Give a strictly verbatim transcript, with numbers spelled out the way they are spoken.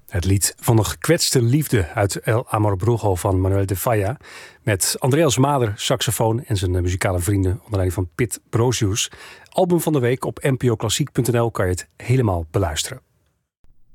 Het lied van de gekwetste liefde uit El Amor Brujo van Manuel de Falla. Met Andreas Mader, saxofoon en zijn muzikale vrienden onder leiding van Pit Brozius. Album van de week op n p o klassiek punt n l kan je het helemaal beluisteren.